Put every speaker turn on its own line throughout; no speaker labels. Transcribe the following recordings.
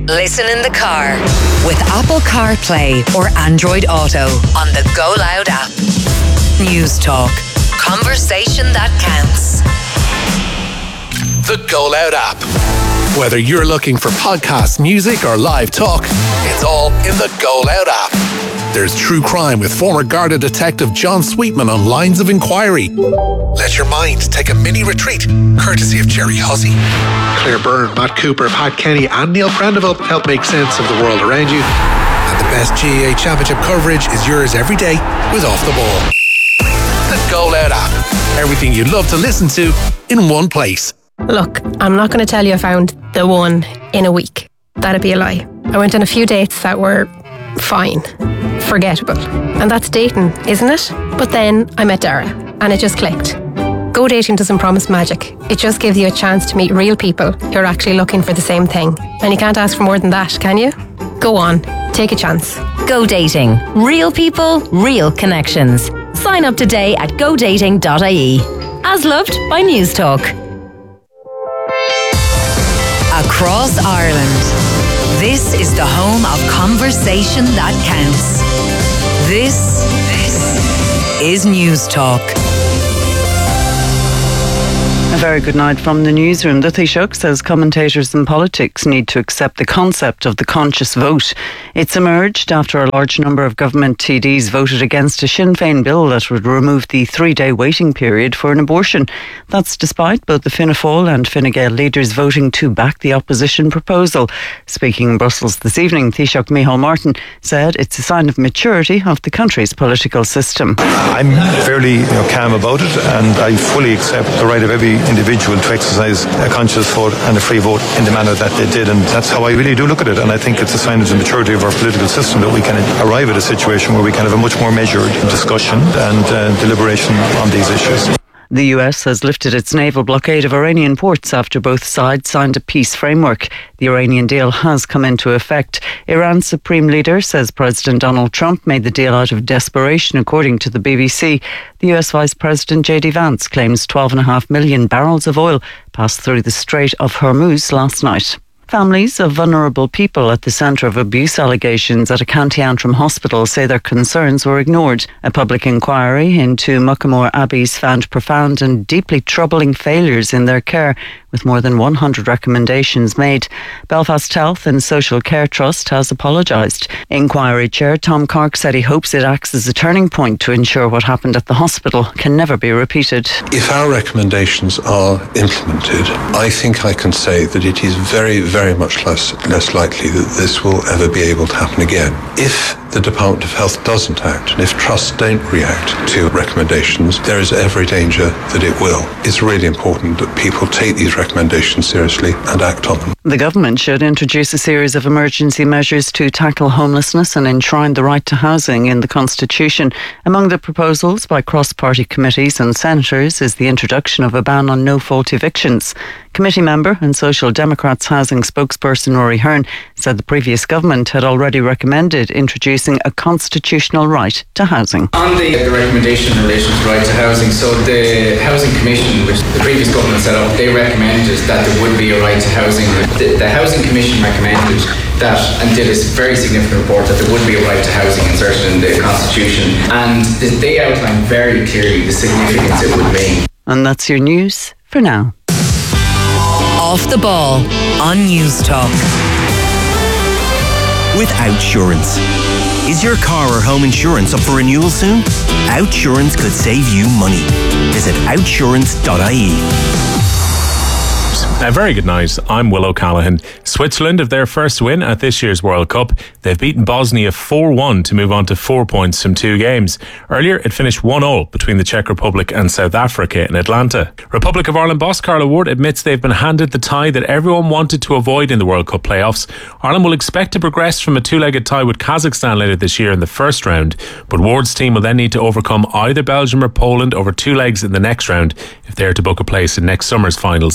Listen in the car with Apple CarPlay or Android Auto on the Go Loud app. News Talk. Conversation that counts.
The Go Loud app. Whether you're looking for podcasts, music, or live talk, it's all in the Go Loud app. There's true crime with former Garda detective John Sweetman on Lines of Inquiry. Let your mind take a mini retreat, courtesy of Jerry Hussey. Claire Byrne, Matt Cooper, Pat Kenny, and Neil Prendeville help make sense of the world around you. And the best GAA Championship coverage is yours every day with Off the Ball. The Go Loud app. Everything you'd love to listen to in one place.
Look, I'm not going to tell you I found the one in a week. That'd be a lie. I went on a few dates that were fine, forgettable. And that's dating, isn't it? But then I met Dara and it just clicked. Go dating doesn't promise magic. It just gives you a chance to meet real people who are actually looking for the same thing. And you can't ask for more than that, can you? Go on, take a chance.
Go dating. Real people, real connections. Sign up today at godating.ie. As loved by News Talk.
Across Ireland, this is the home of conversation that counts. This is News Talk.
A very good night from the newsroom. The Taoiseach says commentators in politics need to accept the concept of the conscious vote. It's emerged after a large number of government TDs voted against a Sinn Féin bill that would remove the 3-day waiting period for an abortion. That's despite both the Fianna Fáil and Fine Gael leaders voting to back the opposition proposal. Speaking in Brussels this evening, Taoiseach Micheál Martin said it's a sign of maturity of the country's political system.
I'm fairly calm about it, and I fully accept the right of every individual to exercise a conscious vote and a free vote in the manner that they did, and that's how I really do look at it. And I think it's a sign of the maturity of our political system that we can arrive at a situation where we can have a much more measured discussion and deliberation on these issues.
The US has lifted its naval blockade of Iranian ports after both sides signed a peace framework. The Iranian deal has come into effect. Iran's supreme leader says President Donald Trump made the deal out of desperation, according to the BBC. The US Vice President J.D. Vance claims 12.5 million barrels of oil passed through the Strait of Hormuz last night. Families of vulnerable people at the centre of abuse allegations at a County Antrim hospital say their concerns were ignored. A public inquiry into Muckamore Abbeys found profound and deeply troubling failures in their care, with more than 100 recommendations made. Belfast Health and Social Care Trust has apologised. Inquiry Chair Tom Cork said he hopes it acts as a turning point to ensure what happened at the hospital can never be repeated.
If our recommendations are implemented, I think I can say that it is very, very much less likely that this will ever be able to happen again. If the Department of Health doesn't act, and if trusts don't react to recommendations, there is every danger that it will. It's really important that people take these recommendations seriously and act on them.
The government should introduce a series of emergency measures to tackle homelessness and enshrine the right to housing in the Constitution. Among the proposals by cross-party committees and senators is the introduction of a ban on no-fault evictions. Committee member and Social Democrats housing spokesperson Rory Hearn said the previous government had already recommended introducing a constitutional right to housing.
On the recommendation in relation to right to housing, so the Housing Commission, which the previous government set up, they recommended that there would be a right to housing. The Housing Commission recommended that and did a very significant report that there would be a right to housing inserted in the Constitution, and they outlined very clearly the significance it would mean.
And that's your news for now.
Off the Ball on News Talk.
With Outsurance. Is your car or home insurance up for renewal soon? Outsurance could save you money. Visit outsurance.ie.
A very good night. I'm Will O'Callaghan. Switzerland have their first win at this year's World Cup. They've beaten Bosnia 4-1 to move on to 4 points from 2 games. Earlier, it finished 1-0 between the Czech Republic and South Africa in Atlanta. Republic of Ireland boss Carla Ward admits they've been handed the tie that everyone wanted to avoid in the World Cup playoffs. Ireland will expect to progress from a 2-legged tie with Kazakhstan later this year in the first round, but Ward's team will then need to overcome either Belgium or Poland over 2 legs in the next round if they're to book a place in next summer's finals in Brazil.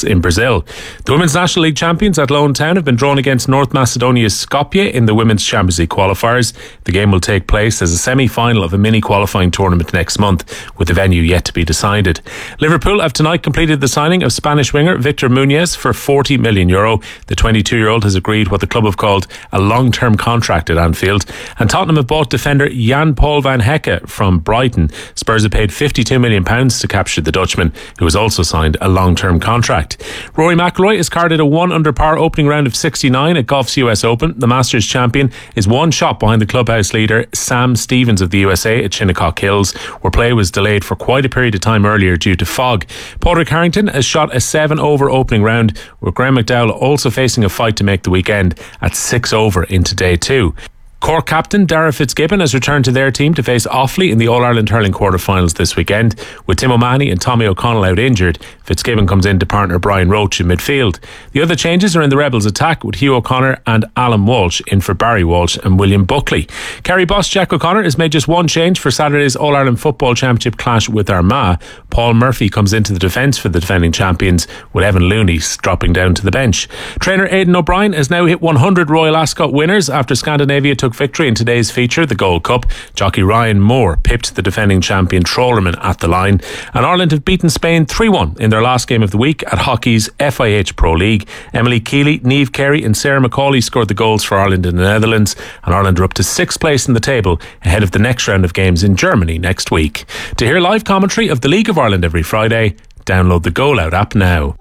0. The Women's National League champions at Lone Town have been drawn against North Macedonia's Skopje in the Women's Champions League qualifiers. The game will take place as a semi-final of a mini-qualifying tournament next month, with the venue yet to be decided. Liverpool have tonight completed the signing of Spanish winger Victor Muñoz for €40 million. The 22-year-old has agreed what the club have called a long-term contract at Anfield. And Tottenham have bought defender Jan-Paul van Hecke from Brighton. Spurs have paid £52 million to capture the Dutchman, who has also signed a long-term contract. Rory McIlroy has carded a 1 under par opening round of 69 at Golf's US Open. The Masters champion is one shot behind the clubhouse leader Sam Stevens of the USA at Shinnecock Hills, where play was delayed for quite a period of time earlier due to fog. Padraig Harrington has shot a 7 over opening round, with Graham McDowell also facing a fight to make the weekend at 6 over into day 2. Cork captain Dara Fitzgibbon has returned to their team to face Offaly in the All-Ireland hurling quarter-finals this weekend. With Tim O'Mahony and Tommy O'Connell out injured, Fitzgibbon comes in to partner Brian Roach in midfield. The other changes are in the Rebels attack, with Hugh O'Connor and Alan Walsh in for Barry Walsh and William Buckley. Kerry boss Jack O'Connor has made just one change for Saturday's All-Ireland Football Championship clash with Armagh. Paul Murphy comes into the defence for the defending champions, with Evan Looney dropping down to the bench. Trainer Aidan O'Brien has now hit 100 Royal Ascot winners after Scandinavia took victory in today's feature, the Gold Cup. Jockey Ryan Moore pipped the defending champion Trollerman at the line, and Ireland have beaten Spain 3-1 in their last game of the week at hockey's FIH Pro League. Emily Keeley, Niamh Carey and Sarah McCauley scored the goals for Ireland in the Netherlands, and Ireland are up to 6th place in the table ahead of the next round of games in Germany next week. To hear live commentary of the League of Ireland every Friday, download the Go Loud app now.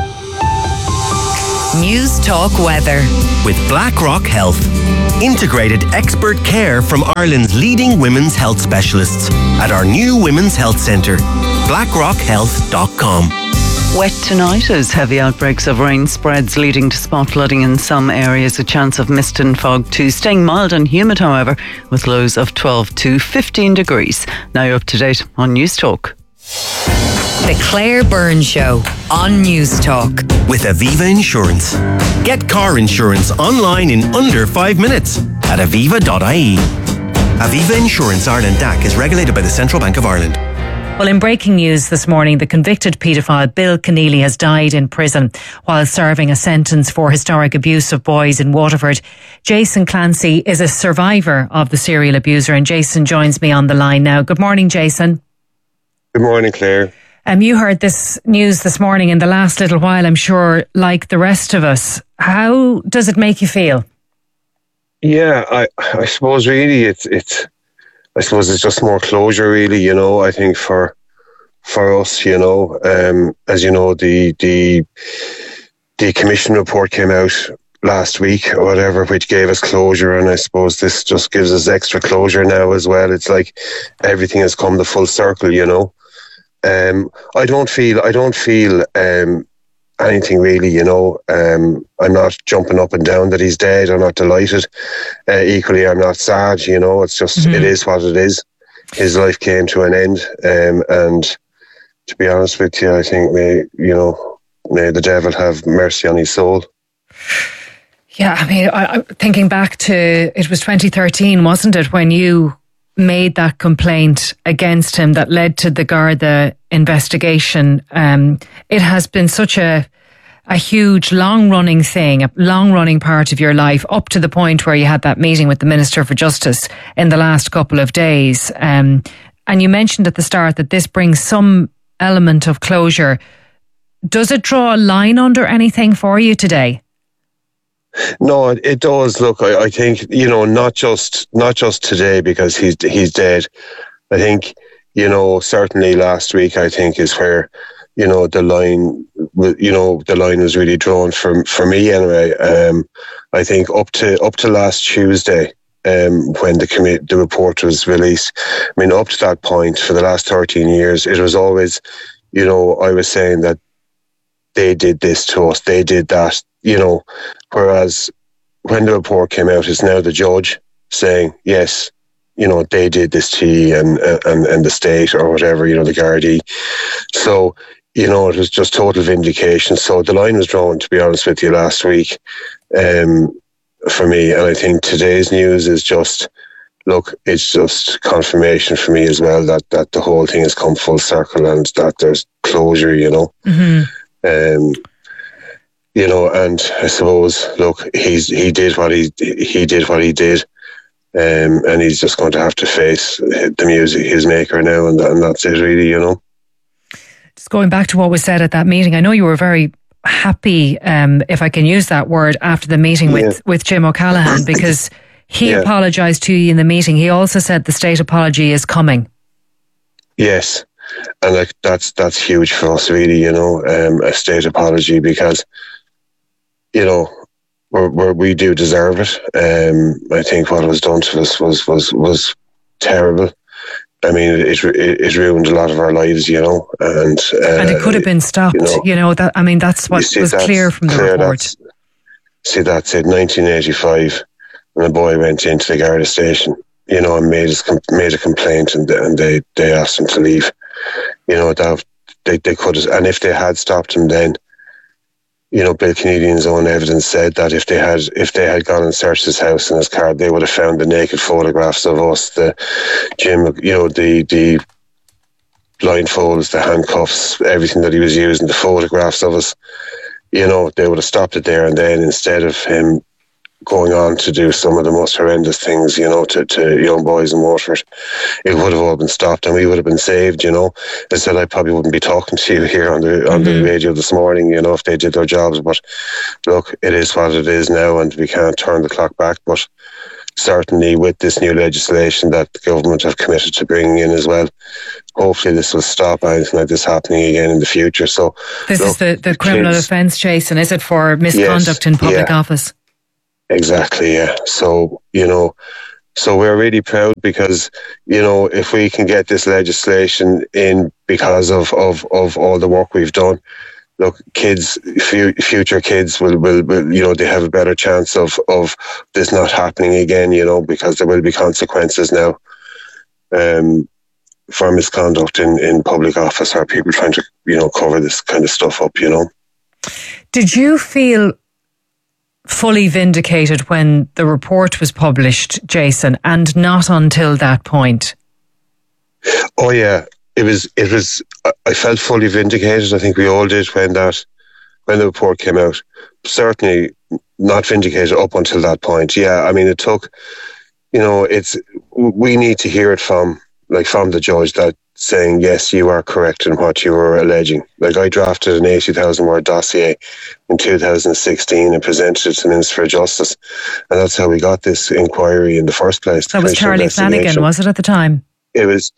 News Talk Weather
with BlackRock Health. Integrated expert care from Ireland's leading women's health specialists at our new Women's Health Centre. BlackRockHealth.com.
Wet tonight as heavy outbreaks of rain spreads, leading to spot flooding in some areas. A chance of mist and fog too. Staying mild and humid, however, with lows of 12 to 15 degrees. Now you're up to date on News Talk.
The Claire Byrne Show on News Talk.
With Aviva Insurance. Get car insurance online in under 5 minutes at aviva.ie. Aviva Insurance Ireland DAC is regulated by the Central Bank of Ireland.
Well, in breaking news this morning, the convicted paedophile Bill Keneally has died in prison while serving a sentence for historic abuse of boys in Waterford. Jason Clancy is a survivor of the serial abuser, and Jason joins me on the line now. Good morning, Jason.
Good morning, Claire.
You heard this news this morning in the last little while, I'm sure, like the rest of us. How does it make you feel?
Yeah, I suppose really it's just more closure, really. You know, I think for us, you know, as you know, the commission report came out last week or whatever, which gave us closure, and I suppose this just gives us extra closure now as well. It's like everything has come to full circle, you know. I don't feel anything really, you know. I'm not jumping up and down that he's dead. I'm not delighted. Equally, I'm not sad, you know. It's just, It is what it is. His life came to an end, and to be honest with you, I think may the devil have mercy on his soul.
Yeah, I mean, I'm thinking back to, it was 2013, wasn't it, when you made that complaint against him that led to the Garda investigation. It has been such a huge, long-running thing, a long-running part of your life, up to the point where you had that meeting with the Minister for Justice in the last couple of days. And you mentioned at the start that this brings some element of closure. Does it draw a line under anything for you today?
No, it does. Look, I think, you know, not just today because he's dead. I think, you know, certainly last week, I think, is where, you know, the line was really drawn for me anyway. I think up to last Tuesday, when the report was released, I mean, up to that point, for the last 13 years, it was always, you know, I was saying that they did this to us, they did that, you know, whereas when the report came out, it's now the judge saying, yes, you know, they did this to you and the state or whatever, you know, the Gardaí. So, you know, it was just total vindication. So the line was drawn, to be honest with you, last week for me. And I think today's news is just, look, it's just confirmation for me as well that the whole thing has come full circle and that there's closure, you know. and I suppose, look, he did what he did, and he's just going to have to face the music he's maker now, and that's it, really,
Just going back to what was said at that meeting, I know you were very happy, if I can use that word, after the meeting with Jim O'Callaghan, because he apologised to you in the meeting. He also said the state apology is coming. Yes,
and that's huge for us, really, a state apology, because we do deserve it. I think what was done to us was terrible. I mean, it ruined a lot of our lives, and
it could have been stopped. That's what was clear from the report.
That's it. 1985, when a boy went into the Garda station, and made a complaint, and they asked him to leave. That they could have, and if they had stopped him then, Bill Canadian's own evidence said that if they had gone and searched his house and his car, they would have found the naked photographs of us, the blindfolds, the handcuffs, everything that he was using, the photographs of us. They would have stopped it there and then, instead of him going on to do some of the most horrendous things, to young boys in Waterford. It would have all been stopped, and we would have been saved, I said, I probably wouldn't be talking to you here on the radio this morning, if they did their jobs. But look, it is what it is now, and we can't turn the clock back. But certainly with this new legislation that the government have committed to bringing in as well, hopefully this will stop anything like this happening again in the future. So
this is the criminal offence, Jason, is it, for misconduct in public office?
Exactly, yeah. So, so we're really proud, because, if we can get this legislation in because of all the work we've done, look, future kids will they have a better chance of this not happening again, because there will be consequences now for misconduct in public office, or people trying to, cover this kind of stuff up,
Did you feel fully vindicated when the report was published, Jason, and not until that point?
Oh yeah, it was. I felt fully vindicated. I think we all did when the report came out. Certainly not vindicated up until that point. Yeah, I mean, it took. We need to hear it from the judge, that saying, yes, you are correct in what you were alleging. I drafted an 80,000 word dossier in 2016 and presented it to the Minister for Justice, and that's how we got this inquiry in the first place.
That was Charlie Flanagan, was it, at the time?
It was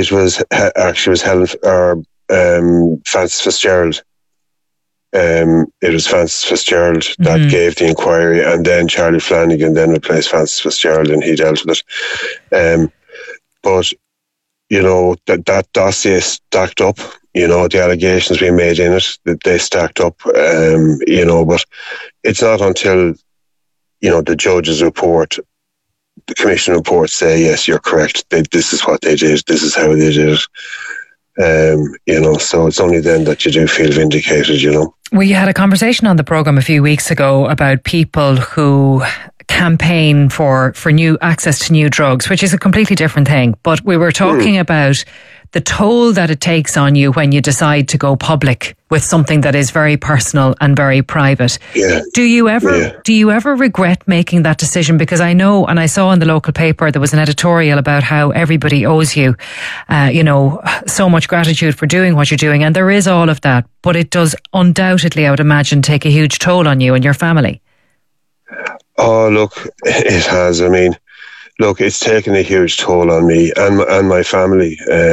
Francis Fitzgerald. It was Francis Fitzgerald that gave the inquiry, and then Charlie Flanagan then replaced Francis Fitzgerald, and he dealt with it. But that dossier stacked up, the allegations we made in it, that they stacked up, but it's not until, the judge's report, the commission report say, yes, you're correct, this is what they did, this is how they did it, so it's only then that you do feel vindicated,
We had a conversation on the programme a few weeks ago about people who campaign for new access to new drugs, which is a completely different thing. But we were talking about the toll that it takes on you when you decide to go public with something that is very personal and very private.
Yeah.
Do you ever regret making that decision? Because I know, and I saw in the local paper, there was an editorial about how everybody owes you, so much gratitude for doing what you're doing. And there is all of that, but it does undoubtedly, I would imagine, take a huge toll on you and your family.
Oh, look, it has. I mean, look, it's taken a huge toll on me and my family.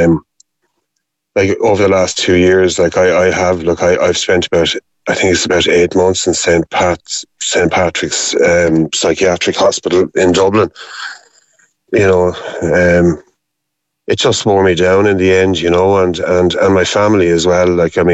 Over the last 2 years, I've spent about 8 months in St. Patrick's Psychiatric Hospital in Dublin. It just wore me down in the end, and my family as well.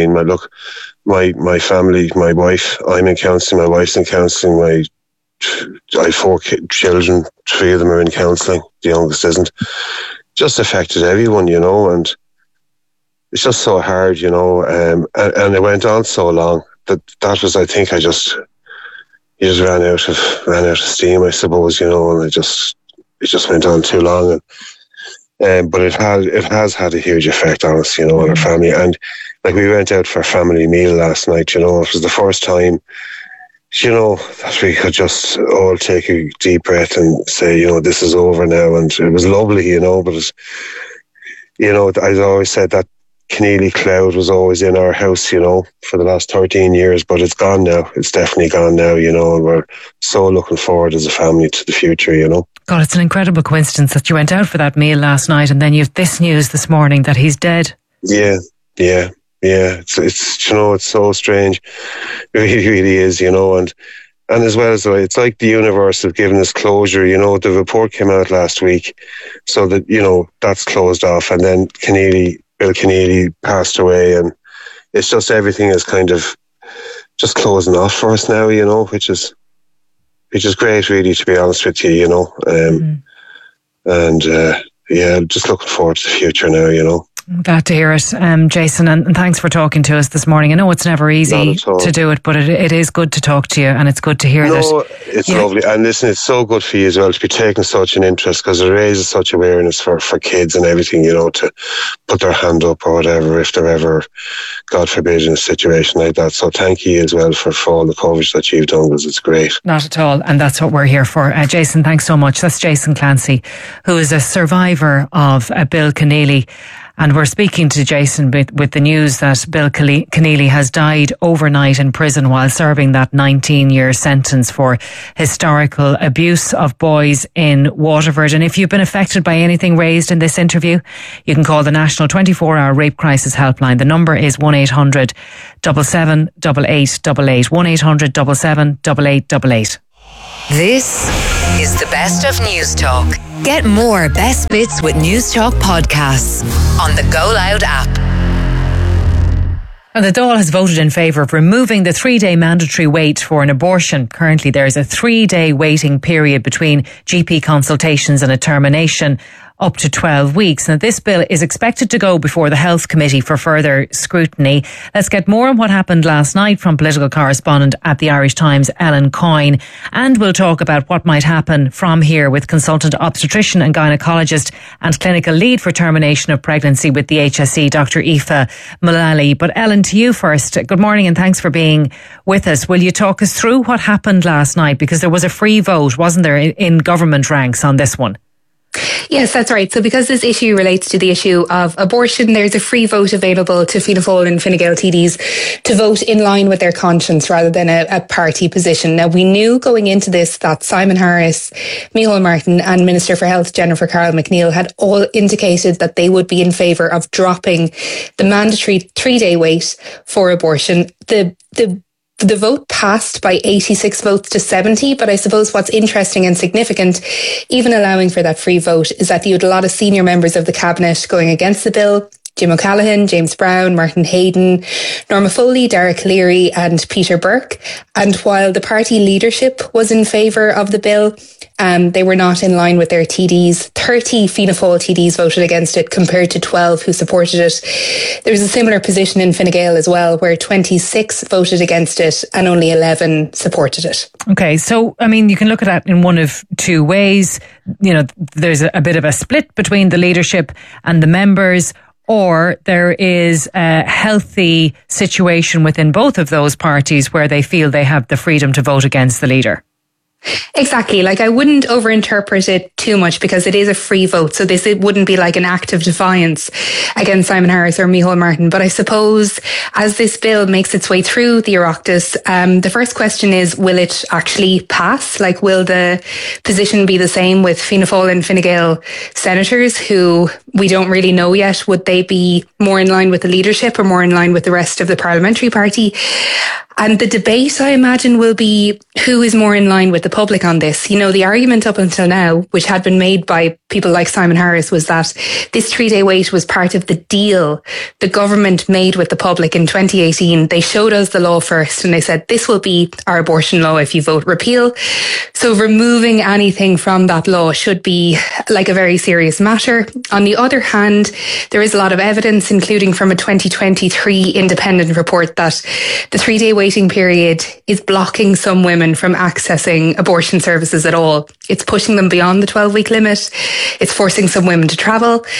My family, my wife, I'm in counselling, my wife's in counselling, I have 4 children, 3 of them are in counselling, the youngest isn't. Just affected everyone, and it's just so hard, and it went on so long that was, I think, you just ran out of steam, I suppose, and it just went on too long, but it has had a huge effect on us, on our family. And we went out for a family meal last night, it was the first time that we could just all take a deep breath and say, this is over now. And it was lovely, but I always said that Keneally cloud was always in our house, for the last 13 years, but it's gone now. It's definitely gone now, and we're so looking forward as a family to the future,
God, it's an incredible coincidence that you went out for that meal last night and then you've this news this morning that he's dead.
Yeah. It's so strange. It really is, and as well as it's like the universe have given us closure. The report came out last week, so that that's closed off, and then Bill Keneally passed away, and it's just everything is kind of just closing off for us now, which is great, really, to be honest with you, and just looking forward to the future now,
I'm glad to hear it, Jason, and thanks for talking to us this morning. I know it's never easy to do it, but it is good to talk to you, and it's good to hear that.
It's lovely. And listen, it's so good for you as well to be taking such an interest, because it raises such awareness for kids and everything, to put their hand up or whatever if they're ever, God forbid, in a situation like that. So thank you as well for all the coverage that you've done, because it's great.
Not at all, and that's what we're here for. Jason, thanks so much. That's Jason Clancy, who is a survivor of Bill Keneally. And we're speaking to Jason with the news that Bill Keneally has died overnight in prison while serving that 19-year sentence for historical abuse of boys in Waterford. And if you've been affected by anything raised in this interview, you can call the National 24-Hour Rape Crisis Helpline. The number is 1-800-77-8888. 1-800-77-8888.
This is the best of News Talk. Get more best bits with News Talk podcasts on the Go Loud app.
And the Dáil has voted in favour of removing the 3-day mandatory wait for an abortion. Currently, there is a 3-day waiting period between GP consultations and a termination, up to 12 weeks. Now, this bill is expected to go before the Health Committee for further scrutiny. Let's get more on what happened last night from political correspondent at the Irish Times, Ellen Coyne. And we'll talk about what might happen from here with consultant obstetrician and gynaecologist and clinical lead for termination of pregnancy with the HSE, Dr. Aoife Mullally. But Ellen, to you first. Good morning and thanks for being with us. Will you talk us through what happened last night? Because there was a free vote, wasn't there, in government ranks on this one?
Yes, that's right. So because this issue relates to the issue of abortion, there's a free vote available to Fianna Fáil and Fine Gael TDs to vote in line with their conscience rather than a party position. Now, we knew going into this that Simon Harris, Micheál Martin and Minister for Health Jennifer Carroll MacNeill had all indicated that they would be in favour of dropping the mandatory 3-day wait for abortion. The vote passed by 86 votes to 70, but I suppose what's interesting and significant, even allowing for that free vote, is that you had a lot of senior members of the Cabinet going against the bill. Jim O'Callaghan, James Brown, Martin Hayden, Norma Foley, Derek Leary and Peter Burke. And while the party leadership was in favour of the bill, they were not in line with their TDs. 30 Fianna Fáil TDs voted against it compared to 12 who supported it. There was a similar position in Fine Gael as well, where 26 voted against it and only 11 supported it.
Okay, so, I mean, you can look at that in one of two ways. There's a bit of a split between the leadership and the members, or there is a healthy situation within both of those parties where they feel they have the freedom to vote against the leader.
Exactly. I wouldn't overinterpret it too much because it is a free vote. So it wouldn't be like an act of defiance against Simon Harris or Micheál Martin. But I suppose as this bill makes its way through the Oireachtas, the first question is, will it actually pass? Will the position be the same with Fianna Fáil and Fine Gael senators who we don't really know yet? Would they be more in line with the leadership or more in line with the rest of the parliamentary party? And the debate, I imagine, will be who is more in line with the public on this. The argument up until now, which had been made by people like Simon Harris, was that this 3-day wait was part of the deal the government made with the public in 2018. They showed us the law first and they said, this will be our abortion law if you vote repeal. So removing anything from that law should be a very serious matter. On the other hand, there is a lot of evidence, including from a 2023 independent report, that the 3-day waiting period is blocking some women from accessing abortion services at all. It's pushing them beyond the 12-week limit. It's forcing some women to travel.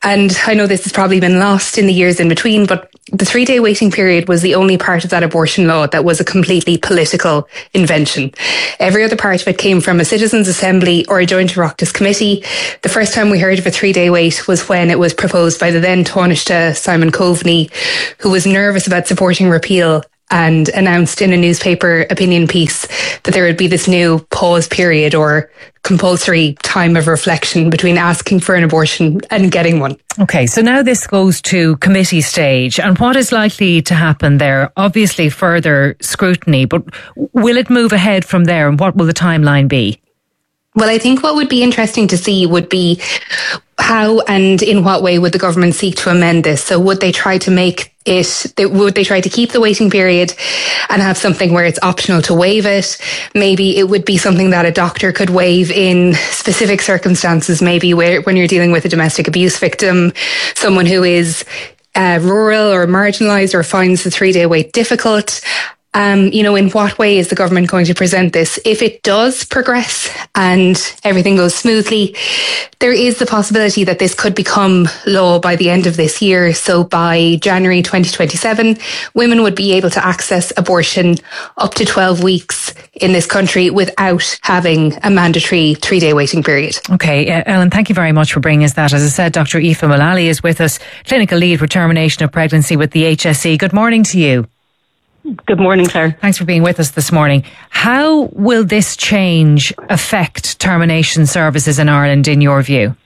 And I know this has probably been lost in the years in between, but the 3-day waiting period was the only part of that abortion law that was a completely political invention. Every other part of it came from a citizens' assembly or a joint Oireachtas committee. The first time we heard of a 3-day wait was when it was proposed by the then Taoiseach Simon Coveney, who was nervous about supporting repeal and announced in a newspaper opinion piece that there would be this new pause period or compulsory time of reflection between asking for an abortion and getting one.
Okay, so now this goes to committee stage, and what is likely to happen there? Obviously further scrutiny, but will it move ahead from there, and what will the timeline be?
Well, I think what would be interesting to see would be how and in what way would the government seek to amend this? So would they try to would they try to keep the waiting period and have something where it's optional to waive it? Maybe it would be something that a doctor could waive in specific circumstances, maybe when you're dealing with a domestic abuse victim, someone who is rural or marginalised or finds the 3-day wait difficult. In what way is the government going to present this? If it does progress and everything goes smoothly, there is the possibility that this could become law by the end of this year. So by January 2027, women would be able to access abortion up to 12 weeks in this country without having a mandatory 3-day waiting period.
Okay, Ellen, thank you very much for bringing us that. As I said, Dr. Aoife Mullally is with us, clinical lead for termination of pregnancy with the HSE. Good morning to you.
Good morning, Claire.
Thanks for being with us this morning. How will this change affect termination services in Ireland, in your view?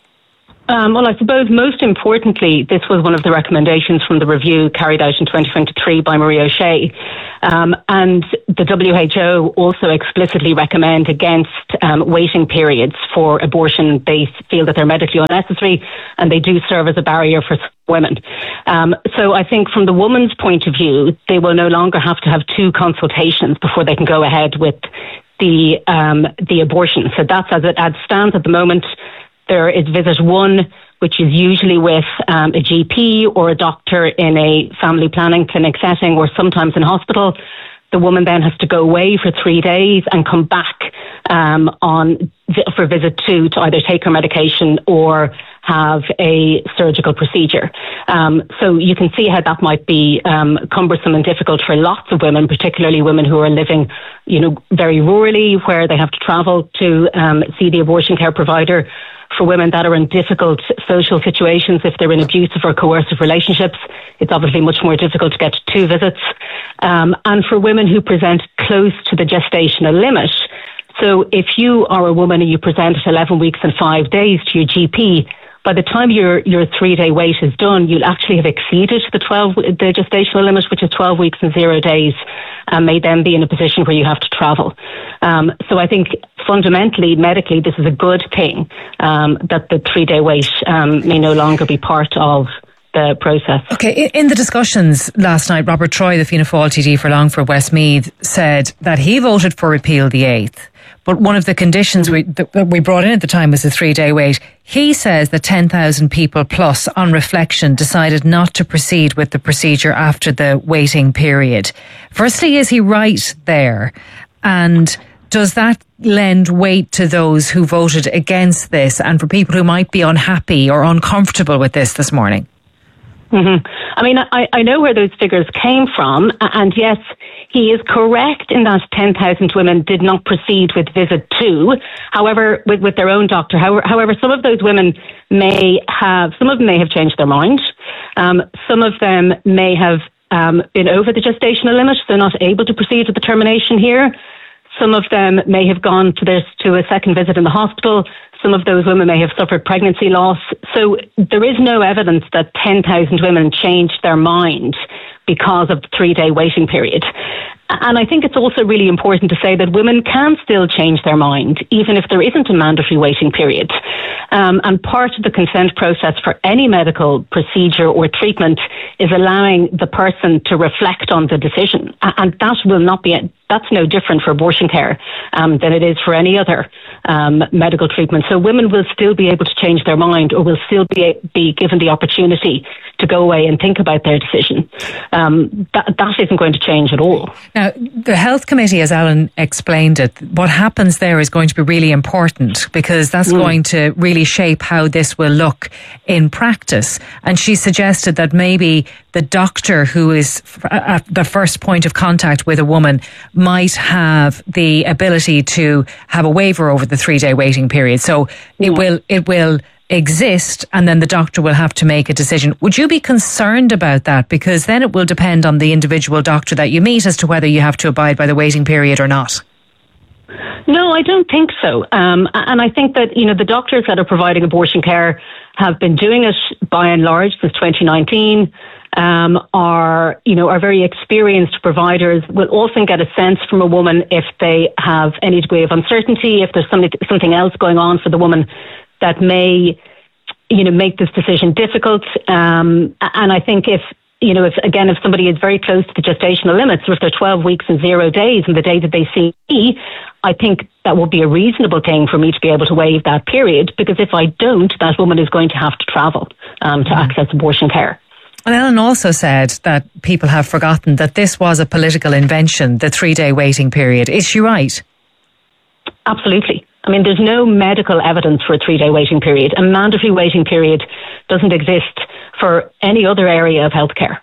Well, I suppose most importantly, this was one of the recommendations from the review carried out in 2023 by Marie O'Shea. And the WHO also explicitly recommend against waiting periods for abortion. They feel that they're medically unnecessary and they do serve as a barrier for women. So I think from the woman's point of view, they will no longer have to have 2 consultations before they can go ahead with the abortion. So that's as it stands at the moment. There is visit 1, which is usually with a GP or a doctor in a family planning clinic setting or sometimes in hospital. The woman then has to go away for 3 days and come back for visit 2 to either take her medication or have a surgical procedure. So you can see how that might be cumbersome and difficult for lots of women, particularly women who are living, very rurally, where they have to travel to see the abortion care provider. For women that are in difficult social situations, if they're in abusive or coercive relationships, it's obviously much more difficult to get 2 visits. And for women who present close to the gestational limit, so if you are a woman and you present at 11 weeks and 5 days to your GP, by the time your 3-day wait is done, you'll actually have exceeded the gestational limit, which is 12 weeks and 0 days, and may then be in a position where you have to travel. So I think fundamentally, medically, this is a good thing, that the 3-day wait may no longer be part of the process.
Okay, in the discussions last night, Robert Troy, the Fianna Fáil TD for Longford Westmeath, said that he voted for repeal the 8th. But one of the conditions that we brought in at the time was a 3-day wait. He says that 10,000 people plus, on reflection, decided not to proceed with the procedure after the waiting period. Firstly, is he right there? And does that lend weight to those who voted against this and for people who might be unhappy or uncomfortable with this morning?
Mm-hmm. I mean, I know where those figures came from, and yes, he is correct in that 10,000 women did not proceed with visit 2, however, with their own doctor. However, some of those women may have changed their mind. Some of them may have been over the gestational limit, so they're not able to proceed with the termination here. Some of them may have gone to a second visit in the hospital. Some of those women may have suffered pregnancy loss. So there is no evidence that 10,000 women changed their mind because of the 3-day waiting period. And I think it's also really important to say that women can still change their mind, even if there isn't a mandatory waiting period. And part of the consent process for any medical procedure or treatment is allowing the person to reflect on the decision. And that will not be that's no different for abortion care than it is for any other medical treatment. So women will still be able to change their mind, or will still be given the opportunity to go away and think about their decision. That isn't going to change at all.
Now, the Health Committee, as Ellen explained it, what happens there is going to be really important, because that's going to really shape how this will look in practice. And she suggested that maybe the doctor who is at the first point of contact with a woman might have the ability to have a waiver over the 3-day waiting period. So it will exist, and then the doctor will have to make a decision. Would you be concerned about that? Because then it will depend on the individual doctor that you meet as to whether you have to abide by the waiting period or not.
No, I don't think so. And I think that, the doctors that are providing abortion care have been doing it by and large since 2019, are very experienced providers, will often get a sense from a woman if they have any degree of uncertainty, if there's something else going on for the woman that may, make this decision difficult. And I think if somebody is very close to the gestational limits, or if they're 12 weeks and 0 days and the day that they see me, I think that would be a reasonable thing for me to be able to waive that period, because if I don't, that woman is going to have to travel to access abortion care.
And Ellen also said that people have forgotten that this was a political invention, the 3-day waiting period. Is she right?
Absolutely. I mean, there's no medical evidence for a 3-day waiting period. A mandatory waiting period doesn't exist for any other area of healthcare,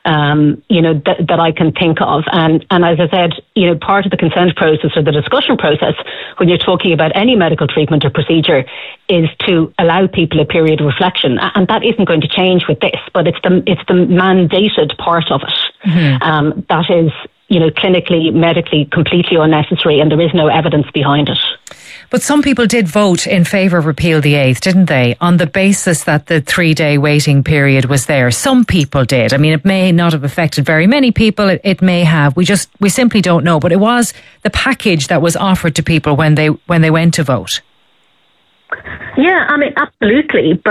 that I can think of. And as I said, part of the consent process or the discussion process when you're talking about any medical treatment or procedure is to allow people a period of reflection. And that isn't going to change with this, but it's the mandated part of it. Mm-hmm. That is, clinically, medically, completely unnecessary, and there is no evidence behind it.
But some people did vote in favour of repeal the 8th, didn't they? On the basis that the 3-day waiting period was there. Some people did. I mean, it may not have affected very many people. It may have. We simply don't know. But it was the package that was offered to people when they went to vote.
Yeah, I mean, absolutely. But